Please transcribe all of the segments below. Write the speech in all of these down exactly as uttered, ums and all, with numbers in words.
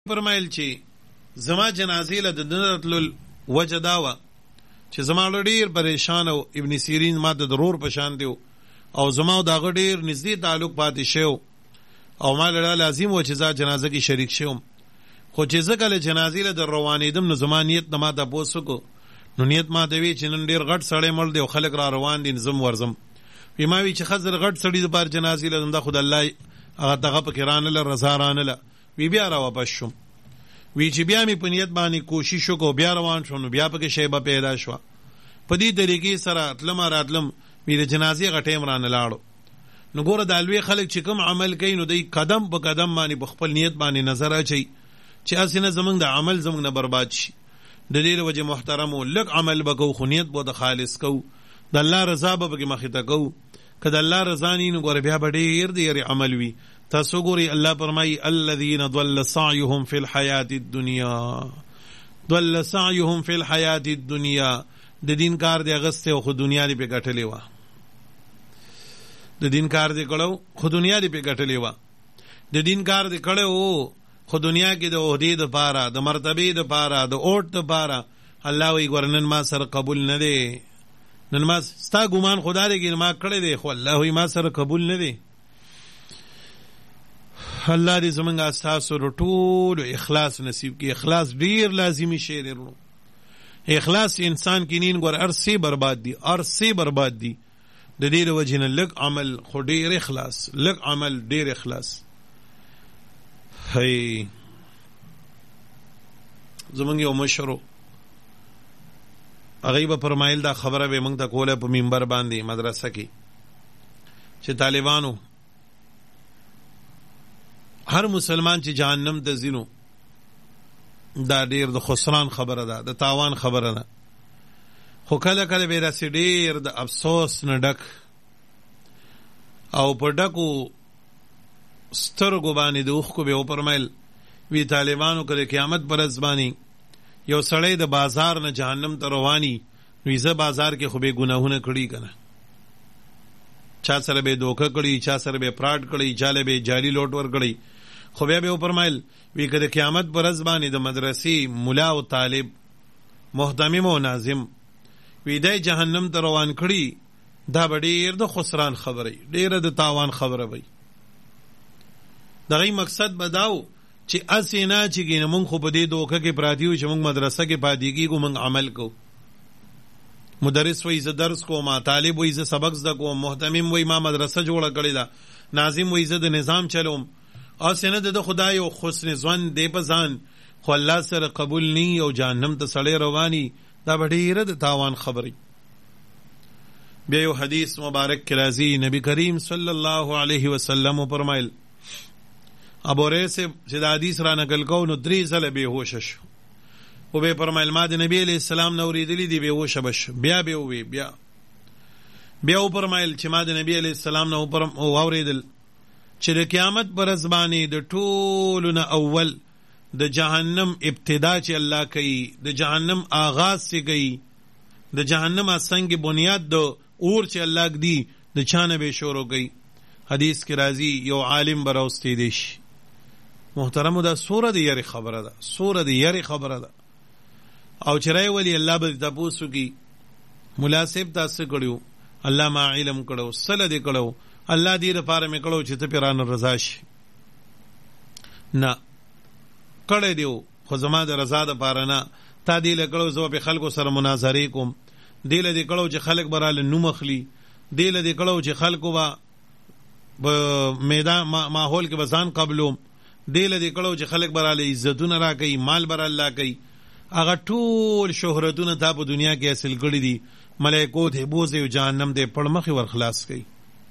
فرمایل چې زما جنازې له د دنرتل وجه داوه چې زما ډیر پریشان او ابن سیرین ما د ضرور پشان دیو او زما د غډیر نږدې تعلق پاتې شو او ما له لازم و چې زما جنازه کې شریک شوم خو چې زه کله جنازې له د روانېدم نو زما نیت نه ما ته پوسو کو نو نیت ما ته وی چې نن ډیر غټ سړی مړ دی او خلک را روان دي زم ورزم وی ما وی چې خزر غټ سړی د بار جنازې له د خدای الله هغه دغه پکې رانه له رضا رانه له وی بیا را واپس شوم وی چې بیا می په نیت باندې کوشش وکړو بیا روان شوم بیا پکې شیبه پیدا شو په دې طریقې سره اتلم راتلم می د جنازې غټیم رانه لاړو نو ګوره د الوی خلک چې کوم عمل کوي نو دوی قدم په قدم باندې په خپل نیت باندې نظر اچي چې اسنه زمونږ د عمل زمونږ نه برباد شي د دې وجه محترم لک عمل وکاو خو نیت به د خالص کو د الله رضا به کې مخې ته کو کله الله رضا نه نو ګوره بیا به ډیر ډیر عمل وي تاسو ګوري الله فرمایي الذين ضل سعيهم في الحياه الدنيا ضل سعيهم في الحياه الدنيا د دین کار دی غسته خو دنیا دی په ګټلې و د دین کار دی کړو خو دنیا دی په ګټلې و د دین کار دی کړو خو دنیا کې د عہدې د پاره د مرتبه د پاره د اوټ د پاره الله وی ګورنن ما سره قبول نه دی نن ما ستا ګمان خدا دې کې ما کړې دی خو الله وی ما سره قبول نه دی الله دې زمونږ اساس ټول اخلاص نصیب کی اخلاص ډیر لازمی شی دی اخلاص انسان کې نین ګور ارسي برباد دي ارسي برباد دي د دې وجنه لګ عمل خو ډیر اخلاص لګ عمل ډیر اخلاص هي زمونږ یو مشرو هغه به فرمایل دا خبره به موږ ته کوله په منبر باندې مدرسه کې چې طالبانو هر مسلمان چې جهنم ته ځینو دا ډیر د خسران خبره ده د تاوان خبره ده خو کله کله به راسي ډیر د افسوس نه ډک او په ډکو سترګو باندې د اوښکو به وپرمایل وی طالبانو کله قیامت پر ځبانی یو سړی د بازار نه جهنم ته رواني نو یې بازار کې خو به ګناهونه کړی کنه چا سره به دوکه کړی چا سره به فراډ کړی چاله به جعلی لوټ ور کړی خو بیا به وپرمایل وی کده قیامت پر ځبانی د مدرسې مولا او طالب محتمم او ناظم وی د جهنم ته روان کړی دا ډیر د خسران خبره ډیر د تاوان خبره وي دغه مقصد بداو چې اسینا چې ګینه مونږ خو په دې دوکه کې پراتیو چې مونږ مدرسه کې پادېږي کو مونږ عمل کو مدرس وای ز درس کو ما طالب وای ز سبق ز کو محتمم وای ما مدرسه جوړه کړی دا ناظم وای ز د نظام چلوم اسینا د خدای او حسن ځوان دی په ځان خو الله سره قبول نی او جهنم ته سړی رواني دا ډیره د تاوان خبري بیا یو حدیث مبارک کې راځي نبی کریم صلی الله علیه وسلم فرمایل ابو ریسه چې د حدیث را نقل کو نو درې ځله به هوش شو او به فرمایل ما د نبی علیہ السلام نو ریدلی دی به هوش بش بیا به وی بیا بیا او فرمایل چې ما د نبی علیہ السلام نو پر او اوریدل چې د قیامت پر ځبانی د ټول نه اول د جهنم ابتدا چې الله کوي د جهنم آغاز سے کوي د جهنم څنګه بنیاد د اور چې الله دی د چانه به شروع کوي حدیث کې راځي یو عالم براوستي دی محترم دا سوره دی یری خبره ده سوره دی یری خبره ده او چرای ولی الله به تاسو کی مناسب تاسو کړو الله ما علم کړو سل دې کړو الله دې لپاره مې کړو چې ته پیران رضا شي نه کړه دیو خو زما د رضا د پاره نه تا دې لکړو زو په خلکو سره مناظره کوم دې لدې کړو چې خلک براله نو مخلي دې لدې کړو چې خلکو با میدان ماحول کې بسان قبلو دیل دې کړو چې خلک براله عزتونه را کوي مال بر الله کوي هغه ټول شهرتونه ته په دنیا کې حاصل کړي دي ملائکو ته بوزي او جهنم ته پړمخي ور خلاص کوي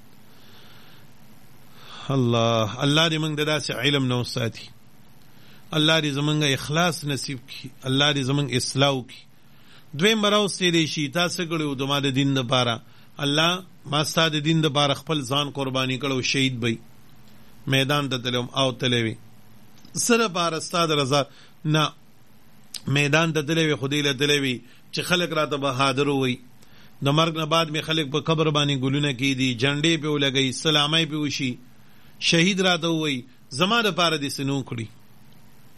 الله الله دې موږ داسې علم نو ساتي الله دې زمونږ اخلاص نصیب کړي الله دې زمونږ اصلاح وکړي دوی مراوسته دي شي تاسو کړو د ما د دین لپاره الله ما ستاسو د دین لپاره خپل ځان قرباني کړو شهید وي میدان ته تلم او تلوي سره پارستا رضا نه میدان ته تلوي خودی له تلوي چې خلک راته بهادر وي د مرګ نه بعد می خلک په قبر باندې ګلونه کی دي جنډې په ولګي سلامای په وشي شهید راته وي زما د پاره دي سنو کړی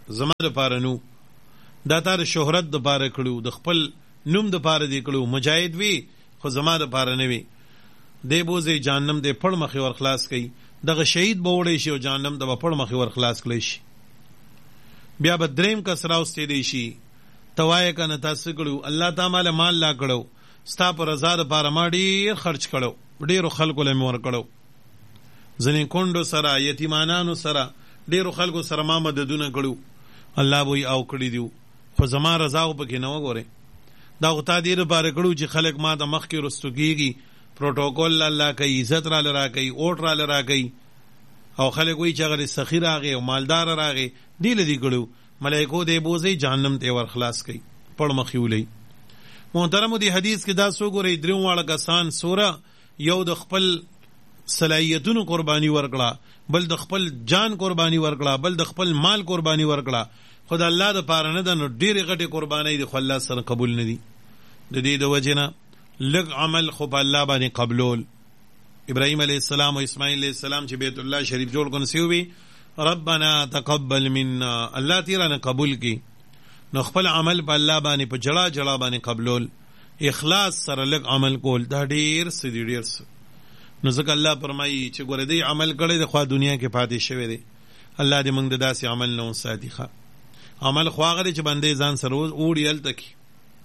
زما دپاره نو، دا تا د شهرت دپاره کړو، د خپل نوم دپاره دې کړو. مجاهد وي خو زما دپاره نه وي. دی بوځي جهنم دی پړ مخې ور خلاص کوي. دغه شهید به وړی شي او جهنم ته به پړ مخې ور خلاص کړی شي. بیا به دریم کس راوستېدی شي، ته وایې که نه تا څه کړو؟ الله تا ماله مال لا کړو، ستا په رضا دپاره ما ډېر خرچ کړو، ډېرو خلکو له مې ورکړو، ځینې کونډو سره، یتیمانانو سره، ډېرو خلکو سره ما مددونه کړو. الله به وایي او کړي دي، خو زما رضا خو پکې نه وګورئ. دا خو تا دې دپاره کړو چې خلک ما ته مخکې رستو کېږي، پروټوکول الله کوي، عزت راله راکوي، اوټ راله راکوي، او خلک وایي چې هغه سخي راغی او مالدار راغی، دې له دې کړو. ملایکو دې بوځئ جهنم ته ور خلاص کوي، پړ مخې ولئ. محترمو دې حدیث کې دا څو ګورئ، درې واړه کسان سوره، یو د خپل صلاحیتونو قرباني ورکړه، بل د خپل جان قرباني ورکړه، بل د خپل مال قرباني ورکړه. خو د الله دپاره نه ده، نو ډېرې غټې قربانۍ دي خو الله سره قبول نه دي. د دې د وجې نه لږ عمل خو په الله باندې قبلول. ابراهیم علیه السلام او اسماعیل علیه السلام چې بیت الله شریف جوړ کړ، نو وی ربنا تقبل منا، الله تیرا نه قبول کی. نو خپل عمل په الله باندې په جړه جړه باندې قبلول، اخلاص سره لږ عمل کول، دا ډیر سدي ډیر س. نو ځکه الله فرمایي چې ګوره دې عمل کړی د خوا دنیا کې پاتې شوی دی. الله دې موږ د داسې عمل نه وساتي. ښه عمل خو هغه دی چې بندې ځان سره وړي هلته کې.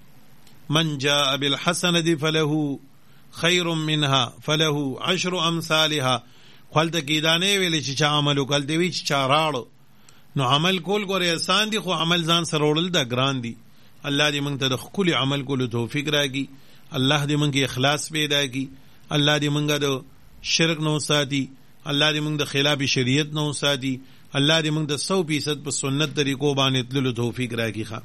من جاء بالحسنة فله خیر منها فله عشر امثالها. خلته کې دا نه ویلې چې چا عمل وکړ، دی وی چې چا راړو. نو عمل کول ګوره آسان دي، خو عمل ځان سره وړل دا ګران دي. الله دې موږ ته د ښکلي عمل کولو توفیق راکړي. الله دې موږ کې اخلاص پیدا کړي. الله دې موږ د شرک نه وساتي. الله دې موږ د خلاف شریعت نه وساتي. الله دې موږ د سو فیصد په سنت طریقو باندې تللو توفیق راکړي. ښه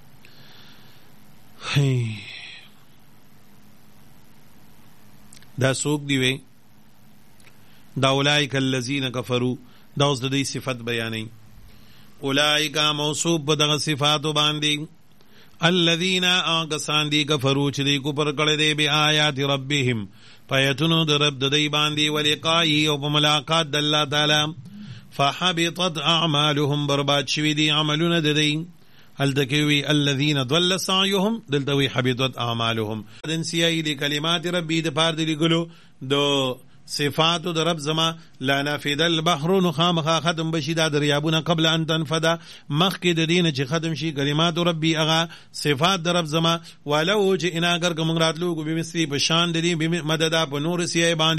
دا څوک دی وی؟ دا اولئک الذین کفروا، دا اوس د دې صفت بیانوي. اولئک موصوف په دغه صفاتو باندې، الذین آکسان دي کفروا چې دوی کفر کړی دی بآیات ربهم، په آیتونو د رب د دوی باندې، ولقایه او په ملاقات د الله تعالی، فحبطت اعمالهم، برباد شوي دي عملونه د دوی. هلته کې وی الذین ضل سعیهم، دلته وی حبطت اعمالهم. دنسیای دی کلمات ربی د پاره دی ګلو د صفاتو د رب زما، لا نفد البحر، نو خامخا ختم بشي دا دریابونه قبل ان تنفد، مخکې د دینه چې ختم شي کلمات ربی هغه صفات د رب زما. ولو چې انا اگر کوم راتلو کو به مصری په شان د دې مدد په نور سی باندې